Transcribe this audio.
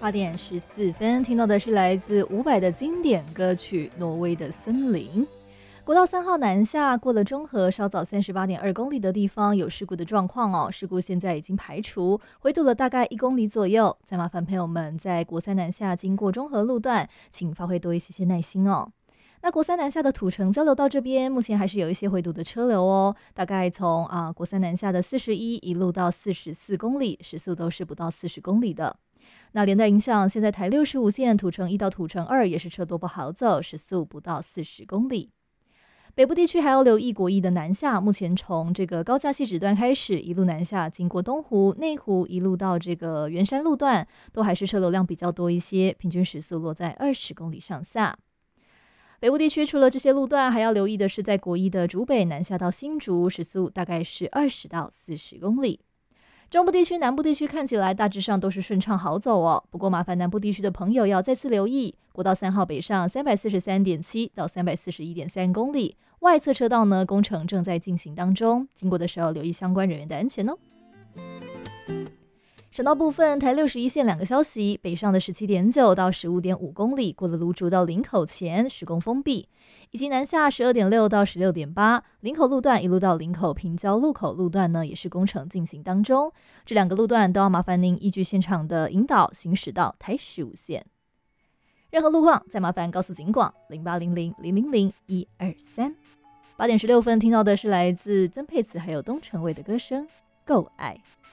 8点14分，听到的是来自伍佰的经典歌曲《挪威的森林》。国道3号南下过了中和，稍早38.2公里的地方有事故的状况哦，事故现在已经排除，回堵了大概1公里左右。再麻烦朋友们在国3南下经过中和路段，请发挥多一些耐心哦。那国3南下的土城交流道这边，目前还是有一些回堵的车流哦，大概从国3南下的41一路到44公里，时速都是不到40公里的。那连带影响，现在台65线土城1到土城2也是车多不好走，时速不到40公里。北部地区还要留意国一的南下，目前从这个高架汐止段开始，一路南下，经过东湖、内湖，一路到这个圆山路段，都还是车流量比较多一些，平均时速落在20公里上下。北部地区除了这些路段，还要留意的是在国一的竹北南下到新竹，时速大概是20到40公里。中部地区、南部地区看起来大致上都是顺畅好走哦，不过麻烦南部地区的朋友要再次留意，国道3号北上343.7到341.3公里，外侧车道呢工程正在进行当中，经过的时候留意相关人员的安全哦。省道部分，台61线2个消息，北上的17.9到15.5公里，过了芦竹到林口前施工封闭，以及南下12.6到16.8，林口路段一路到林口平交路口路段呢，也是工程进行当中。这2个路段都要麻烦您依据现场的引导行驶到台15线。任何路况再麻烦告诉警广0800000123。8点16分听到的是来自曾沛慈还有东城卫的歌声《够爱》。